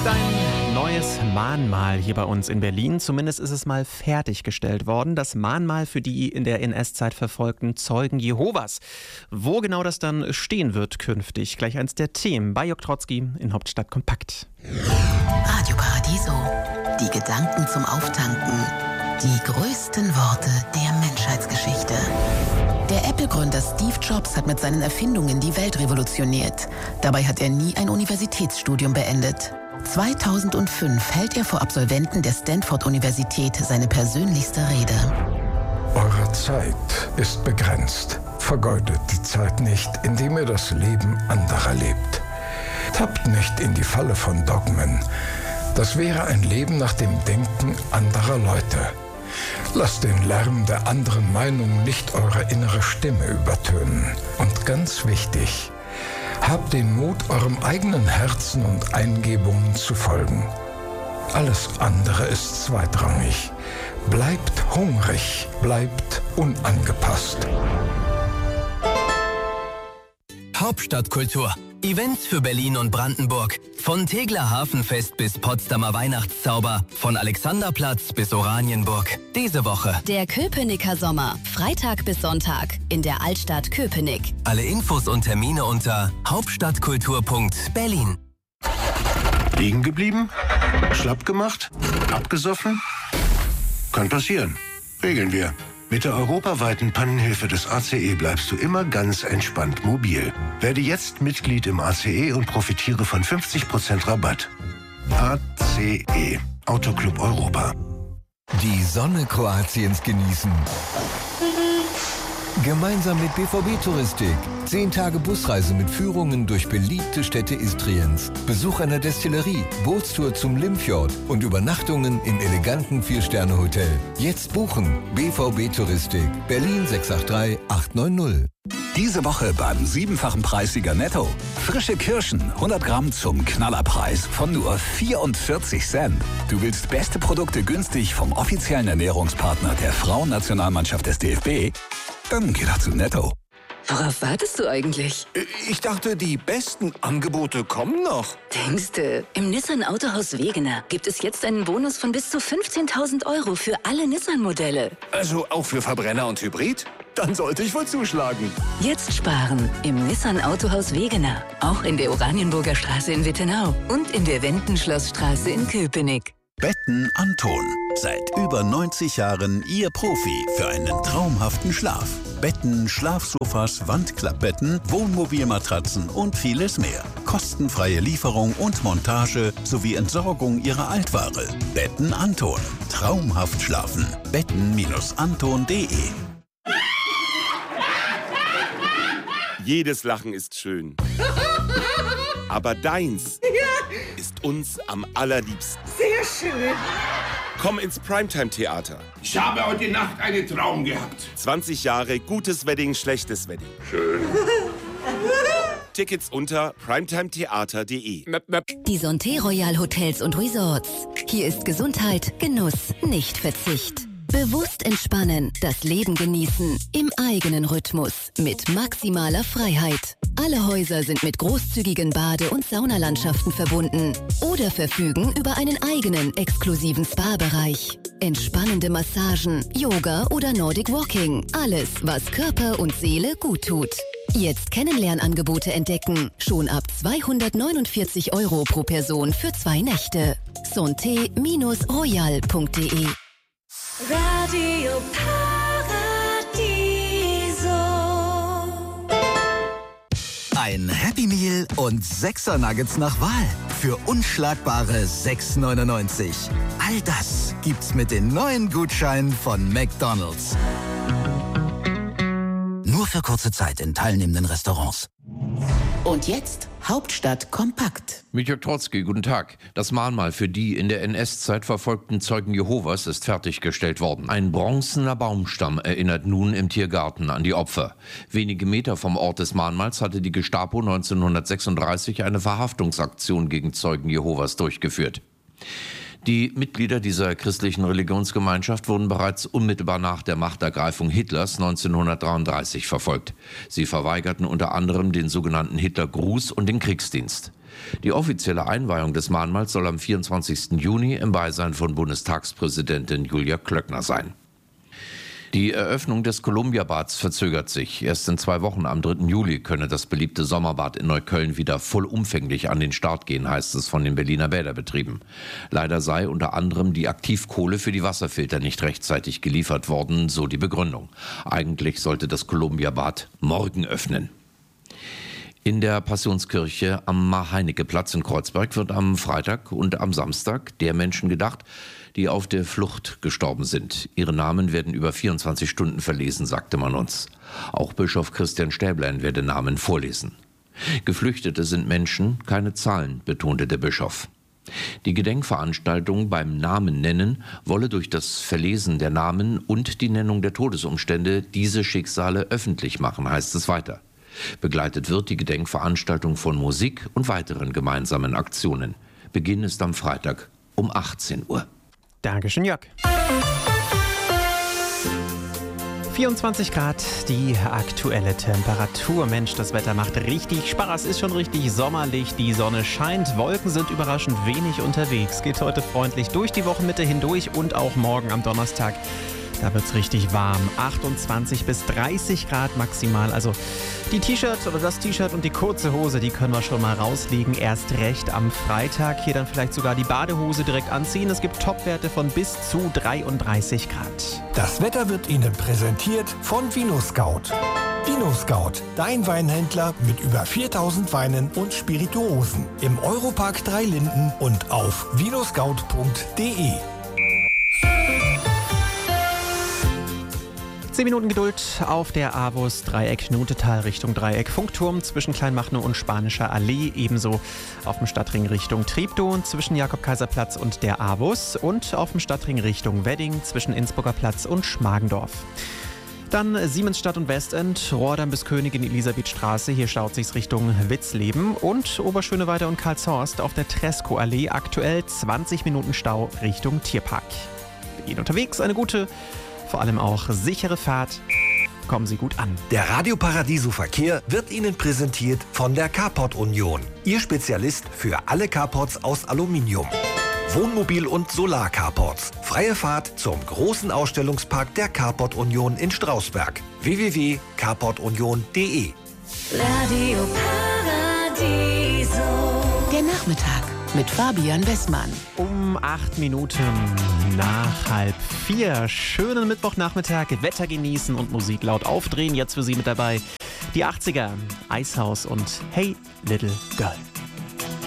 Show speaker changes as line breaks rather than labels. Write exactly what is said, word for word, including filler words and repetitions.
gibt ein neues Mahnmal hier bei uns in Berlin. Zumindest ist es mal fertiggestellt worden. Das Mahnmal für die in der N S-Zeit verfolgten Zeugen Jehovas. Wo genau das dann stehen wird künftig, gleich eins der Themen bei Jörg Trotzki in Hauptstadt Kompakt.
Radio Paradiso. Die Gedanken zum Auftanken. Die größten Worte der Menschheitsgeschichte. Der Apple-Gründer Steve Jobs hat mit seinen Erfindungen die Welt revolutioniert. Dabei hat er nie ein Universitätsstudium beendet. zweitausendfünf hält er vor Absolventen der Stanford-Universität seine persönlichste Rede.
Eure Zeit ist begrenzt. Vergeudet die Zeit nicht, indem ihr das Leben anderer lebt. Tappt nicht in die Falle von Dogmen. Das wäre ein Leben nach dem Denken anderer Leute. Lasst den Lärm der anderen Meinung nicht eure innere Stimme übertönen. Und ganz wichtig, habt den Mut, eurem eigenen Herzen und Eingebungen zu folgen. Alles andere ist zweitrangig. Bleibt hungrig, bleibt unangepasst.
Hauptstadtkultur. Events für Berlin und Brandenburg. Von Tegeler Hafenfest bis Potsdamer Weihnachtszauber. Von Alexanderplatz bis Oranienburg. Diese Woche
der Köpenicker Sommer. Freitag bis Sonntag in der Altstadt Köpenick.
Alle Infos und Termine unter hauptstadtkultur punkt berlin.
Liegen geblieben? Schlapp gemacht? Abgesoffen? Kann passieren. Regeln wir. Mit der europaweiten Pannenhilfe des A C E bleibst du immer ganz entspannt mobil. Werde jetzt Mitglied im A C E und profitiere von fünfzig Prozent Rabatt. A C E, Autoclub Europa.
Die Sonne Kroatiens genießen. Gemeinsam mit B V B-Touristik. Zehn Tage Busreise mit Führungen durch beliebte Städte Istriens. Besuch einer Destillerie, Bootstour zum Limfjord und Übernachtungen im eleganten Vier-Sterne-Hotel. Jetzt buchen. B V B-Touristik. Berlin sechs acht drei acht neun null.
Diese Woche beim siebenfachen Preissieger Netto. Frische Kirschen, hundert Gramm zum Knallerpreis von nur vierundvierzig Cent. Du willst beste Produkte günstig vom offiziellen Ernährungspartner der Frauennationalmannschaft des D F B? Dann geh doch zu Netto.
Worauf wartest du eigentlich?
Ich dachte, die besten Angebote kommen noch.
Denkste, im Nissan Autohaus Wegener gibt es jetzt einen Bonus von bis zu fünfzehntausend Euro für alle Nissan-Modelle.
Also auch für Verbrenner und Hybrid? Dann sollte ich wohl zuschlagen.
Jetzt sparen im Nissan Autohaus Wegener. Auch in der Oranienburger Straße in Wittenau und in der Wendenschlossstraße in Köpenick.
Betten Anton. Seit über neunzig Jahren Ihr Profi für einen traumhaften Schlaf. Betten, Schlafsofas, Wandklappbetten, Wohnmobilmatratzen und vieles mehr. Kostenfreie Lieferung und Montage sowie Entsorgung Ihrer Altware. Betten Anton. Traumhaft schlafen. betten Anton punkt de.
Jedes Lachen ist schön. Aber deins
ja.
ist uns am allerliebsten.
Sehr schön.
Komm ins Primetime-Theater.
Ich habe heute Nacht einen Traum gehabt.
zwanzig Jahre gutes Wedding, schlechtes Wedding.
Schön.
Tickets unter primetimetheater punkt de.
Die Santé Royal Hotels und Resorts. Hier ist Gesundheit, Genuss, nicht Verzicht. Bewusst entspannen, das Leben genießen, im eigenen Rhythmus, mit maximaler Freiheit. Alle Häuser sind mit großzügigen Bade- und Saunalandschaften verbunden oder verfügen über einen eigenen exklusiven Spa-Bereich. Entspannende Massagen, Yoga oder Nordic Walking. Alles, was Körper und Seele gut tut. Jetzt Kennenlernangebote entdecken. Schon ab zweihundertneunundvierzig Euro pro Person für zwei Nächte. santé royal punkt de.
Radio Paradiso.
Ein Happy Meal und Sechser Nuggets nach Wahl für unschlagbare sechs neunundneunzig. All das gibt's mit den neuen Gutscheinen von McDonald's. Nur für kurze Zeit in teilnehmenden Restaurants.
Und jetzt Hauptstadt kompakt.
Mit Jörg Trotzki, guten Tag. Das Mahnmal für die in der N S-Zeit verfolgten Zeugen Jehovas ist fertiggestellt worden. Ein bronzener Baumstamm erinnert nun im Tiergarten an die Opfer. Wenige Meter vom Ort des Mahnmals hatte die Gestapo neunzehnhundertsechsunddreißig eine Verhaftungsaktion gegen Zeugen Jehovas durchgeführt. Die Mitglieder dieser christlichen Religionsgemeinschaft wurden bereits unmittelbar nach der Machtergreifung Hitlers neunzehnhundertdreiunddreißig verfolgt. Sie verweigerten unter anderem den sogenannten Hitlergruß und den Kriegsdienst. Die offizielle Einweihung des Mahnmals soll am vierundzwanzigsten Juni im Beisein von Bundestagspräsidentin Julia Klöckner sein. Die Eröffnung des Columbia-Bads verzögert sich. Erst in zwei Wochen, am dritten Juli, könne das beliebte Sommerbad in Neukölln wieder vollumfänglich an den Start gehen, heißt es von den Berliner Bäderbetrieben. Leider sei unter anderem die Aktivkohle für die Wasserfilter nicht rechtzeitig geliefert worden, so die Begründung. Eigentlich sollte das Columbia-Bad morgen öffnen. In der Passionskirche am Mar-Heinecke-Platz in Kreuzberg wird am Freitag und am Samstag der Menschen gedacht, die auf der Flucht gestorben sind. Ihre Namen werden über vierundzwanzig Stunden verlesen, sagte man uns. Auch Bischof Christian Stäblein werde Namen vorlesen. Geflüchtete sind Menschen, keine Zahlen, betonte der Bischof. Die Gedenkveranstaltung beim Namen nennen wolle durch das Verlesen der Namen und die Nennung der Todesumstände diese Schicksale öffentlich machen, heißt es weiter. Begleitet wird die Gedenkveranstaltung von Musik und weiteren gemeinsamen Aktionen. Beginn ist am Freitag um achtzehn Uhr.
Dankeschön, Jörg. vierundzwanzig Grad, die aktuelle Temperatur. Mensch, das Wetter macht richtig Spaß, ist schon richtig sommerlich. Die Sonne scheint, Wolken sind überraschend wenig unterwegs. Geht heute freundlich durch die Wochenmitte hindurch und auch morgen am Donnerstag. Da wird's richtig warm. achtundzwanzig bis dreißig Grad maximal. Also die T-Shirt oder das T-Shirt und die kurze Hose, die können wir schon mal rauslegen. Erst recht am Freitag. Hier dann vielleicht sogar die Badehose direkt anziehen. Es gibt Topwerte von bis zu dreiunddreißig Grad.
Das Wetter wird Ihnen präsentiert von VinoScout. VinoScout, dein Weinhändler mit über viertausend Weinen und Spirituosen. Im Europark Dreilinden und auf vinoscout punkt de.
Zehn Minuten Geduld auf der Avus, Dreieck Nutetal Richtung Dreieck, Funkturm zwischen Kleinmachnow und Spanischer Allee, ebenso auf dem Stadtring Richtung Treptow zwischen Jakob-Kaiser-Platz und der Avus und auf dem Stadtring Richtung Wedding zwischen Innsbrucker Platz und Schmargendorf. Dann Siemensstadt und Westend, Rohrdamm bis Königin Elisabethstraße, hier schaut sich's Richtung Witzleben und Oberschöneweide und Karlshorst auf der Tresco-Allee, aktuell zwanzig Minuten Stau Richtung Tierpark. Wir gehen unterwegs, eine gute, vor allem auch sichere Fahrt. Kommen Sie gut an.
Der Radio Paradiso Verkehr wird Ihnen präsentiert von der Carport Union. Ihr Spezialist für alle Carports aus Aluminium. Wohnmobil- und Solar-Carports. Freie Fahrt zum großen Ausstellungspark der Carport Union in Strausberg. w w w punkt carport union punkt de.
Radio Paradiso.
Der Nachmittag mit Fabian Westmann.
Um acht Minuten nach halb vier. Schönen Mittwochnachmittag, Wetter genießen und Musik laut aufdrehen. Jetzt für Sie mit dabei die achtziger, Eishaus und Hey Little Girl.